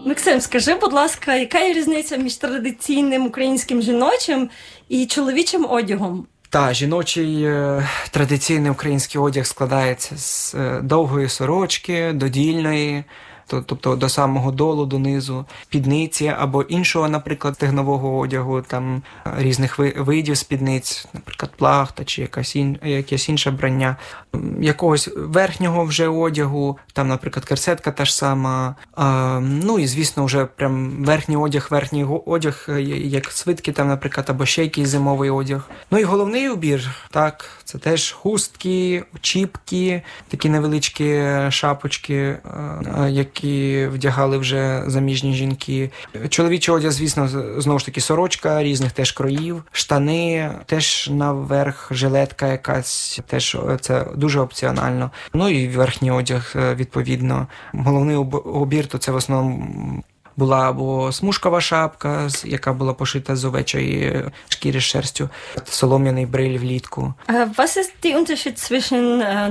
Максим, скажи, будь ласка, яка є різниця між традиційним українським жіночим і чоловічим одягом? Та, жіночий традиційний український одяг складається з довгої сорочки, додільної, тобто до самого долу, донизу, спідниці або іншого, наприклад, стегнового одягу, там різних видів спідниць, наприклад, плахта чи якесь інше брання, якогось верхнього вже одягу, там, наприклад, керсетка та ж сама, ну і, звісно, вже прям верхній одяг, як свитки, там, наприклад, або ще якийсь зимовий одяг. Ну і головний убір, так, це теж хустки, очіпки, такі невеличкі шапочки, які вдягали вже заміжні жінки. Чоловічий одяг, звісно, знову ж таки сорочка різних теж кроїв, штани, теж наверх жилетка якась, теж це дуже опціонально. Ну і верхній одяг, відповідно. Головний убір, то це в основному була або смужкова шапка, яка була пошита з овечої шкіри з шерстю, солом'яний бриль влітку. Was ist der Unterschied zwischen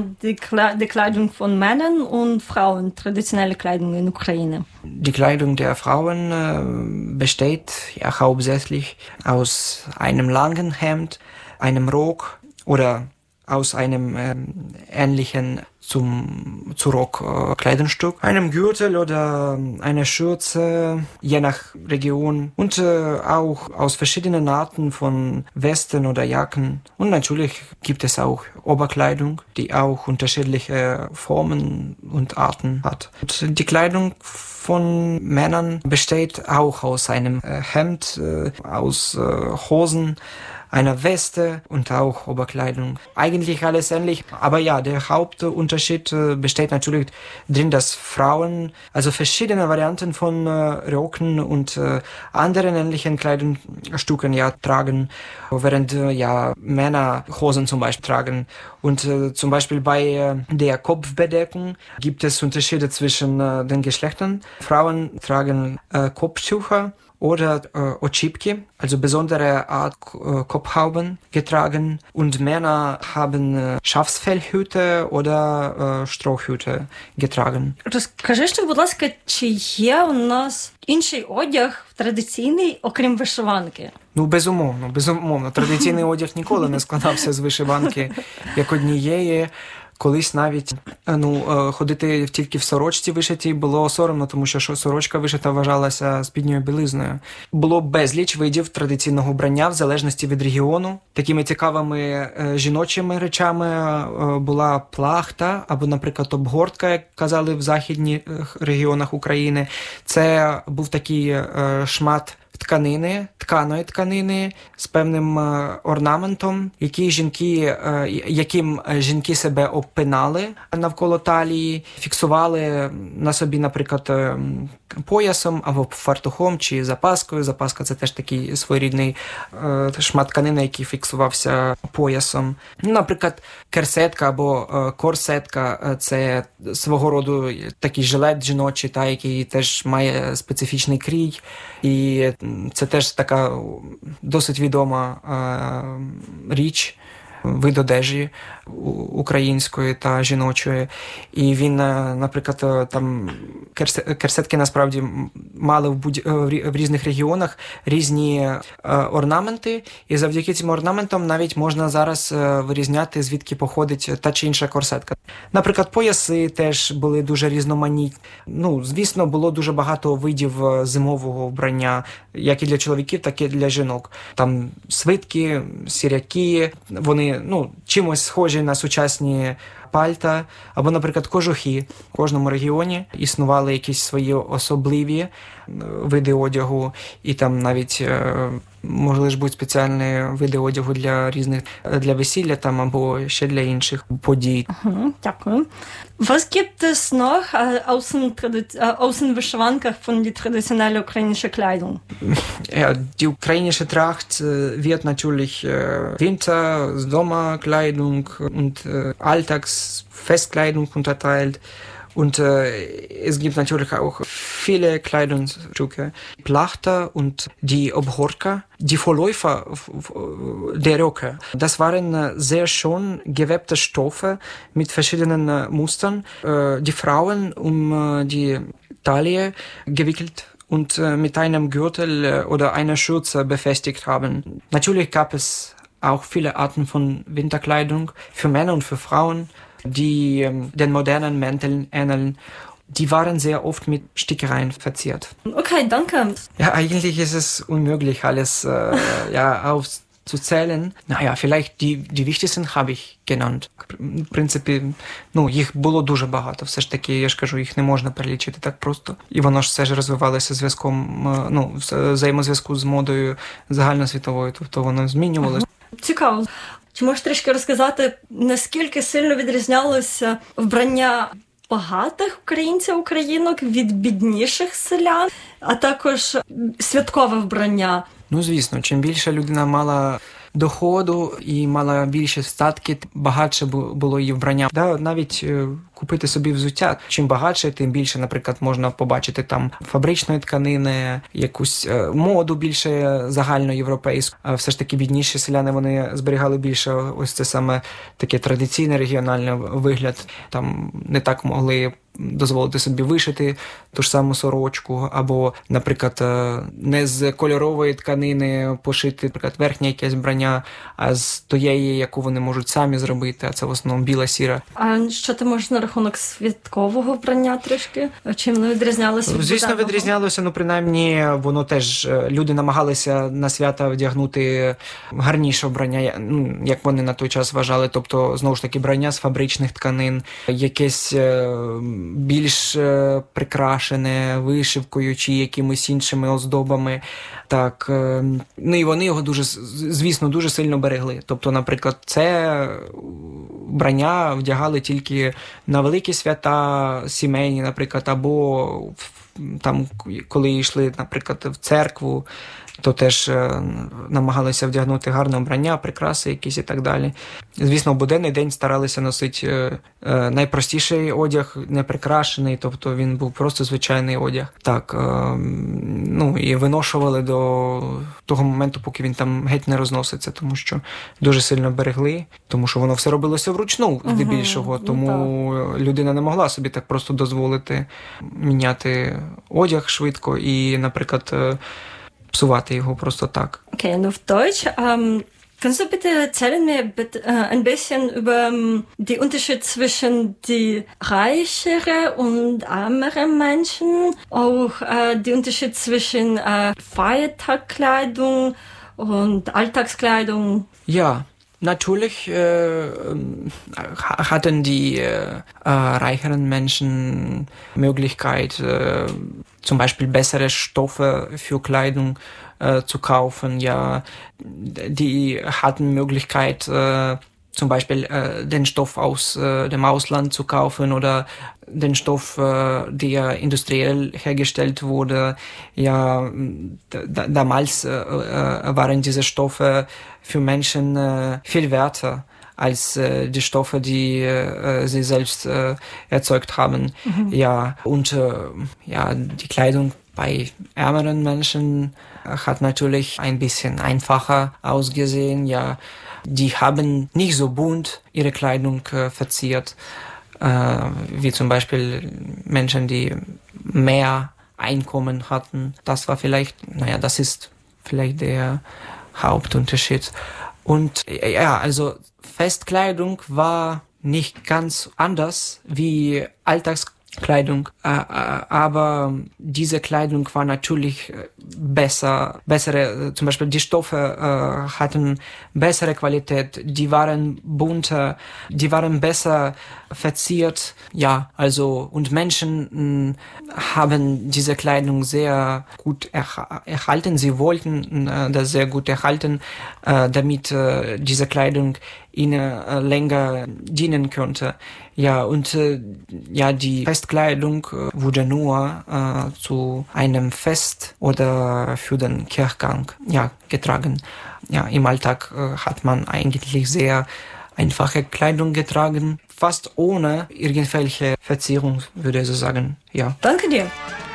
der Kleidung von Männern und Frauen, traditionelle Kleidung in Ukraine? Die Kleidung der Frauen besteht ja hauptsächlich aus einem langen Hemd, einem Rock oder aus einem ähnlichen zu Rock Kleidungsstück, einem Gürtel oder einer Schürze, je nach Region und auch aus verschiedenen Arten von Westen oder Jacken. Und natürlich gibt es auch Oberkleidung, die auch unterschiedliche Formen und Arten hat. Und die Kleidung von Männern besteht auch aus einem Hemd, aus Hosen, einer Weste und auch Oberkleidung. Eigentlich alles ähnlich, aber ja, der Hauptunterschied besteht natürlich darin, dass Frauen also verschiedene Varianten von Röcken und anderen ähnlichen Kleidungsstücken ja tragen, während ja Männer Hosen zum Beispiel tragen. Und zum Beispiel bei der Kopfbedeckung gibt es Unterschiede zwischen den Geschlechtern. Frauen tragen Kopftücher oder Ochipki, also besondere Art Kopfhauben getragen, und Männer haben Schafsfellhüte oder Strohhüte getragen. Розкажи ще, будь ласка, чи є у нас інший одяг традиційний, окрім вишиванки? Ну, безумовно. Традиційний одяг ніколи не складався з вишиванки як однієї. Колись навіть ходити тільки в сорочці вишитій було соромно, тому що сорочка вишита вважалася спідньою білизною. Було безліч видів традиційного вбрання в залежності від регіону. Такими цікавими жіночими речами була плахта або, наприклад, обгортка, як казали в західних регіонах України. Це був такий шмат тканої тканини з певним орнаментом, яким жінки себе обпинали навколо талії, фіксували на собі, наприклад, поясом або фартухом чи запаскою. Запаска – це теж такий своєрідний шмат тканини, який фіксувався поясом. Наприклад, керсетка або корсетка – це свого роду такий жилет жіночий, який теж має специфічний крій. І це теж така досить відома річ, вид одежі української та жіночої. І він, наприклад, там керсетки насправді мали в різних регіонах різні орнаменти, і завдяки цим орнаментам навіть можна зараз вирізняти, звідки походить та чи інша корсетка. Наприклад, пояси теж були дуже різноманітні. Ну, звісно, було дуже багато видів зимового вбрання, як і для чоловіків, так і для жінок. Там свитки, сіряки, вони чимось схожі на сучасні пальта, або, наприклад, кожухи. В кожному регіоні існували якісь свої особливі види одягу, і там навіть могли ж бути спеціальні види одягу для весілля там, або ще для інших подій. Дякую. Was gibt es noch außen Wishwanka von der traditionellen ukrainischen Kleidung? Ja, die ukrainische Tracht wird natürlich Winter-, Sommerkleidung und Alltagsfestkleidung unterteilt. Und es gibt natürlich auch viele Kleidungsstücke. Plachta und die Obhorka, die Vorläufer der Röcke. Das waren sehr schön gewebte Stoffe mit verschiedenen Mustern. Die Frauen, um die Taille gewickelt und mit einem Gürtel oder einer Schürze befestigt haben. Natürlich gab es auch viele Arten von Winterkleidung für Männer und für Frauen, die den modernen Mänteln ähneln. Die waren sehr oft mit Stickereien verziert. Okay, danke. Ja, eigentlich ist es unmöglich, alles aufzuzählen. Naja, vielleicht die wichtigsten habe ich genannt. В принципі, їх було дуже багато. Все ж таки, я ж кажу, їх не можна перелічити так просто. І воно ж все ж розвивалося взаємозв'язку з модою загальносвітовою, тобто воно змінювалося. Цікаво. Чи можеш трішки розказати, наскільки сильно відрізнялося вбрання багатих українців, українок від бідніших селян, а також святкове вбрання? Звісно, чим більше людина мала доходу і мала більше статки, багатше було її вбрання. Навіть купити собі взуття. Чим багатше, тим більше, наприклад, можна побачити там фабричної тканини, якусь моду більше загальноєвропейську. А все ж таки бідніші селяни, вони зберігали більше ось це саме таке традиційне регіональний вигляд. Там не так могли дозволити собі вишити ту ж саму сорочку, або, наприклад, не з кольорової тканини пошити, наприклад, верхнє якесь вбрання, а з тієї, яку вони можуть самі зробити, а це в основному біла-сіра. А що ти можеш на рахунок святкового вбрання трішки? Чим воно відрізнялося від Звісно, відрізнялося, принаймні, воно теж, люди намагалися на свята вдягнути гарніше вбрання, як вони на той час вважали, тобто, знову ж таки, вбрання з фабричних тканин, якесь більш прикрашене вишивкою чи якимись іншими оздобами. Так, і вони його дуже сильно берегли. Тобто, наприклад, це вбрання вдягали тільки на великі свята сімейні, наприклад, або там, коли йшли, наприклад, в церкву, то теж намагалися вдягнути гарне вбрання, прикраси якісь і так далі. Звісно, в буденний день старалися носити найпростіший одяг, не прикрашений, тобто він був просто звичайний одяг. Так, і виношували до того моменту, поки він там геть не розноситься, тому що дуже сильно берегли, тому що воно все робилося вручну, здебільшого, тому людина не могла собі так просто дозволити міняти одяг швидко і, наприклад, psuwate його просто так. Okay, und auf Deutsch, kannst du bitte erzählen mir ein bisschen über die Unterschied zwischen die reichere und ärmere Menschen, auch die Unterschied zwischen Feiertagskleidung und Alltagskleidung? Ja, natürlich hatten die reicheren Menschen Möglichkeit, zum Beispiel bessere Stoffe für Kleidung zu kaufen. Ja, die hatten Möglichkeit, zum Beispiel den Stoff aus dem Ausland zu kaufen oder den Stoff, der industriell hergestellt wurde. Ja, damals waren diese Stoffe für Menschen viel werter als die Stoffe, die sie selbst erzeugt haben. Ja, und die Kleidung bei ärmeren Menschen hat natürlich ein bisschen einfacher ausgesehen. Ja, die haben nicht so bunt ihre Kleidung verziert, wie zum Beispiel Menschen, die mehr Einkommen hatten. Das war vielleicht, das ist vielleicht der Hauptunterschied. Und ja, also Festkleidung war nicht ganz anders wie Alltagskleidung, aber diese Kleidung war natürlich bessere, zum Beispiel die Stoffe hatten bessere Qualität, die waren bunter, die waren besser verziert, ja, also, und Menschen haben diese Kleidung sehr gut erhalten, sie wollten das sehr gut erhalten, damit diese Kleidung ihnen länger dienen könnte. Ja, und die Festkleidung wurde nur zu einem Fest oder für den Kirchgang getragen. Ja, im Alltag hat man eigentlich sehr einfache Kleidung getragen, fast ohne irgendwelche Verzierung, würde ich so sagen. Ja. Danke dir.